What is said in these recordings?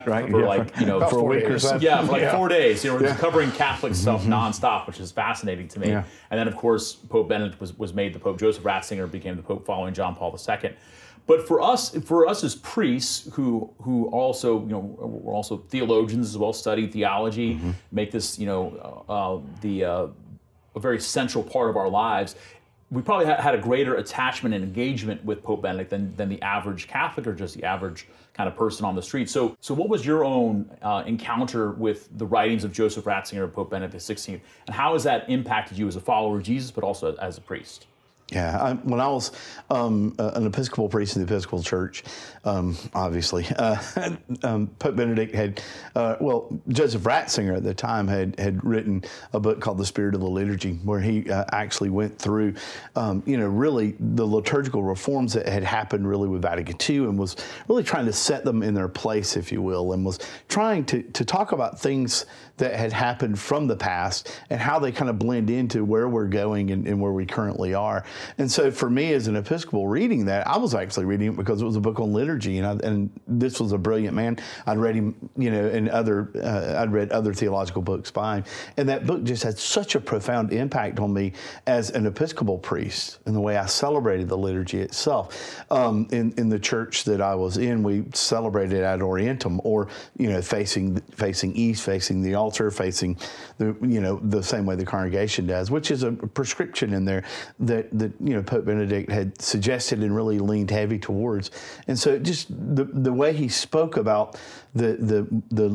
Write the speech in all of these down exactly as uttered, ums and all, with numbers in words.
right? for yeah, like, for, you know, for a week or so. Yeah, for like yeah. four days. You know, yeah. covering Catholic stuff mm-hmm. nonstop, which is fascinating to me. Yeah. And then, of course, Pope Benedict was, was made the Pope. Joseph Ratzinger became the Pope following John Paul the Second. But for us, for us as priests who who also, you know, we're also theologians as well, study theology, mm-hmm. make this, you know, uh, the uh, a very central part of our lives. We probably had a greater attachment and engagement with Pope Benedict than, than the average Catholic or just the average kind of person on the street. So, so what was your own uh, encounter with the writings of Joseph Ratzinger and Pope Benedict the sixteenth, and how has that impacted you as a follower of Jesus, but also as a priest? Yeah, I, when I was um, uh, an Episcopal priest in the Episcopal Church, um, obviously, uh, um, Pope Benedict had, uh, well, Joseph Ratzinger at the time had had written a book called The Spirit of the Liturgy, where he uh, actually went through, um, you know, really the liturgical reforms that had happened really with Vatican Two, and was really trying to set them in their place, if you will, and was trying to, to talk about things that had happened from the past and how they kind of blend into where we're going and, and where we currently are. And so for me as an Episcopal reading that, I was actually reading it because it was a book on liturgy, and I, and this was a brilliant man. I'd read him, you know, in other, uh, I'd read other theological books by him, and that book just had such a profound impact on me as an Episcopal priest and the way I celebrated the liturgy itself. Um, in, in the church that I was in, we celebrated ad orientem, or, you know, facing facing east, facing the altar, facing the, you know, the same way the congregation does, which is a prescription in there that, that you know, Pope Benedict had suggested and really leaned heavy towards. And so just the the way he spoke about the the the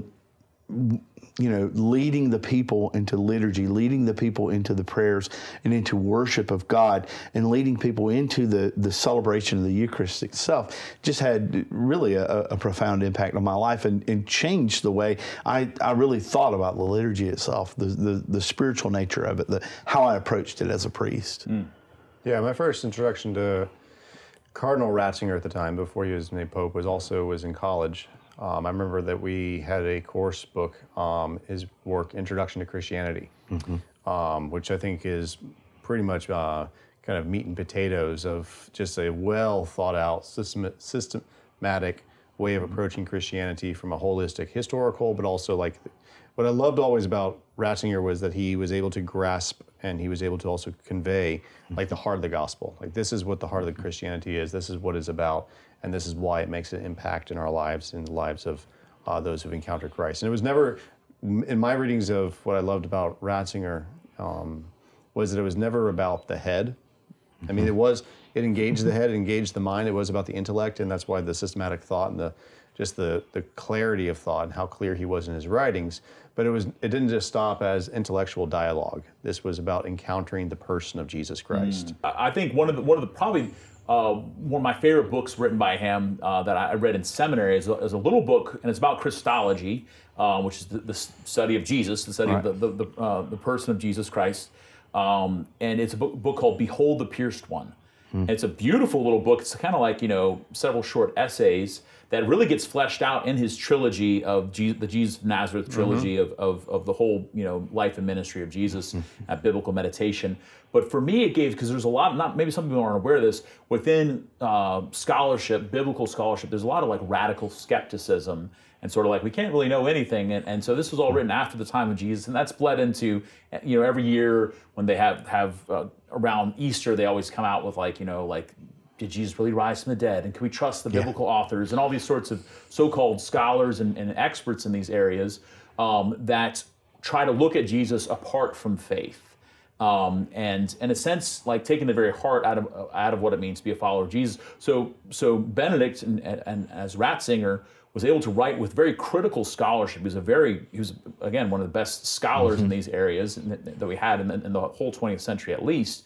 you know, leading the people into liturgy, leading the people into the prayers and into worship of God, and leading people into the, the celebration of the Eucharist itself, just had really a, a profound impact on my life, and, and changed the way I, I really thought about the liturgy itself, the, the, the spiritual nature of it, the, how I approached it as a priest. Mm. Yeah, my first introduction to Cardinal Ratzinger at the time, before he was made Pope, was also was in college. Um, I remember that we had a course book, um, his work, Introduction to Christianity, mm-hmm. um, which I think is pretty much uh, kind of meat and potatoes of just a well thought out, system, systematic way of approaching Christianity from a holistic, historical, but also like, what I loved always about Ratzinger was that he was able to grasp and he was able to also convey like the heart of the gospel. Like, this is what the heart of the Christianity is, this is what it's about, and this is why it makes an impact in our lives, in the lives of uh, those who've encountered Christ. And it was never, in my readings of what I loved about Ratzinger, um, was that it was never about the head. I mean, it was, it engaged the head, it engaged the mind, it was about the intellect, and that's why the systematic thought and the just the, the clarity of thought and how clear he was in his writings. But it was it didn't just stop as intellectual dialogue. This was about encountering the person of Jesus Christ. Mm. I think one of the one of the probably uh, one of my favorite books written by him uh, that I read in seminary is a, is a little book, and it's about Christology, uh, which is the, the study of Jesus, the study right. of the the, the, uh, the person of Jesus Christ. Um, and it's a book, book called Behold the Pierced One. Mm. It's a beautiful little book. It's kind of like, you know, several short essays that really gets fleshed out in his trilogy of Jesus, the Jesus of Nazareth trilogy mm-hmm. of, of of the whole, you know, life and ministry of Jesus, mm-hmm. at biblical meditation. But for me, it gave, because there's a lot, not maybe some people aren't aware of this, within uh, scholarship, biblical scholarship, there's a lot of like radical skepticism and sort of like, we can't really know anything. And, and so this was all written after the time of Jesus, and that's bled into, you know, every year when they have, have uh, around Easter, they always come out with like, you know, like, did Jesus really rise from the dead? And can we trust the biblical yeah. authors and all these sorts of so-called scholars and, and experts in these areas um, that try to look at Jesus apart from faith. Um, and in a sense, like taking the very heart out of out of what it means to be a follower of Jesus. So so Benedict and, and, and as Ratzinger was able to write with very critical scholarship. He was a very, he was again one of the best scholars mm-hmm. in these areas that, that we had in the, in the whole twentieth century at least.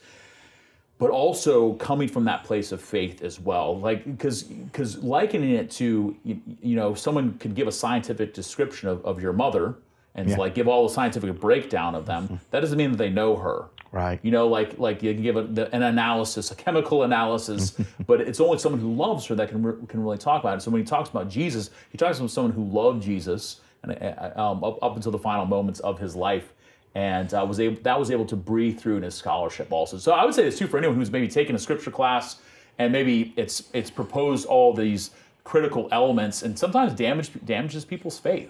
But also coming from that place of faith as well, like because because likening it to you, you know, someone could give a scientific description of, of your mother and yeah. like give all the scientific breakdown of them. Mm-hmm. That doesn't mean that they know her, right? You know, like like you can give a, the, an analysis, a chemical analysis, but it's only someone who loves her that can re- can really talk about it. So when he talks about Jesus, he talks about someone who loved Jesus and um, up, up until the final moments of his life. And uh, was able, that was able to breathe through in his scholarship also. So I would say this too for anyone who's maybe taken a scripture class and maybe it's it's proposed all these critical elements and sometimes damage damages people's faith.